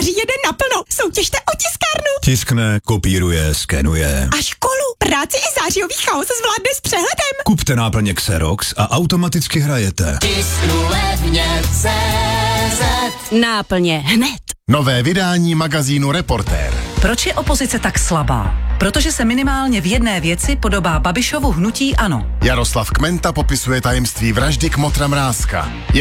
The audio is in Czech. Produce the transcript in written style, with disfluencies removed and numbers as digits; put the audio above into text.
září jede naplno. Soutěžte o tiskárnu. Tiskne, kopíruje, skenuje. A školu, práci i zářijový chaos zvládne s přehledem. Kupte náplně Xerox a automaticky hrajete. Tisknu levně CZ. Náplně hned. Nové vydání magazínu Reportér. Proč je opozice tak slabá? Protože se minimálně v jedné věci podobá Babišovu hnutí ANO. Jaroslav Kmenta popisuje tajemství vraždy Kmotra Mrázka.